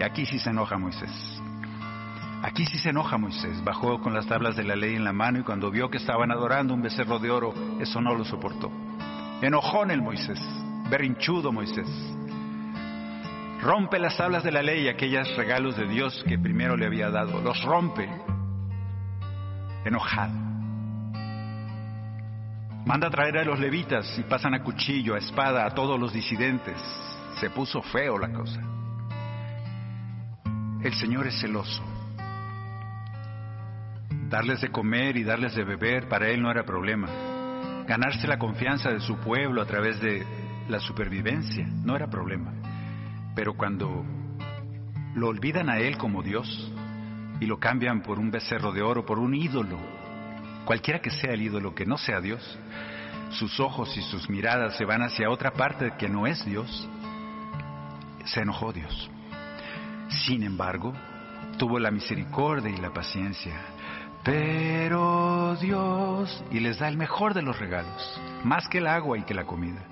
Y aquí sí se enoja Moisés. Aquí sí se enoja Moisés. Bajó con las tablas de la ley en la mano y cuando vio que estaban adorando un becerro de oro, eso no lo soportó. Enojón el Moisés, berrinchudo Moisés. Rompe las tablas de la ley, aquellos regalos de Dios que primero le había dado. Los rompe. Enojado. Manda a traer a los levitas y pasan a cuchillo, a espada, a todos los disidentes. Se puso feo la cosa. El Señor es celoso. Darles de comer y darles de beber para Él no era problema. Ganarse la confianza de su pueblo a través de la supervivencia no era problema. Pero cuando lo olvidan a Él como Dios y lo cambian por un becerro de oro, por un ídolo, cualquiera que sea el ídolo, que no sea Dios, sus ojos y sus miradas se van hacia otra parte que no es Dios, se enojó Dios. Sin embargo, tuvo la misericordia y la paciencia. Pero Dios, y les da el mejor de los regalos, más que el agua y que la comida.